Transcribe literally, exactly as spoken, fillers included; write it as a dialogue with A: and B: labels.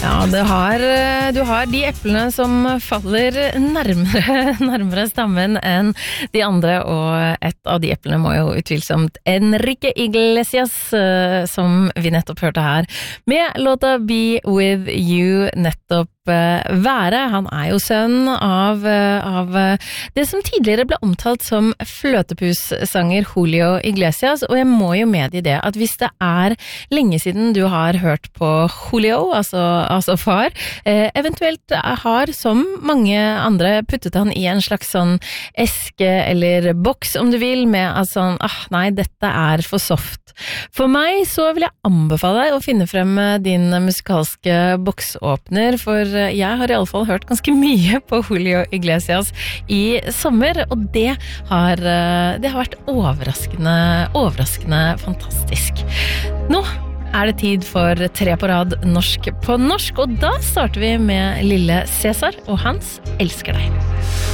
A: Ja, du har, du har de eplene som faller nærmere, nærmere stammen enn de andre, og et av de eplene må jo utvilsomt Enrique Iglesias, som vi nettopp hørte her, med låta Be With You nettopp være. Han er jo sønn av, av det som tidligere ble omtalt som fløtepussanger Julio Iglesias, og jeg må jo medgi det at hvis det er lenge siden du har hørt på Julio, altså, altså far, eh, eventuelt har som mange andre puttet han i en slags sånn eske eller boks om du vil, med at sånn, ah nei, dette er for soft. For meg så vil jeg anbefale deg å finne frem din musikalske boksåpner, for jeg har i alle fall hørt ganske mye på Julio Iglesias i sommer, og det har, det har vært overraskende, overraskende fantastisk. Nå er det tid for tre på rad norsk på norsk, og da starter vi med Lille Cæsar og hans Elsker deg.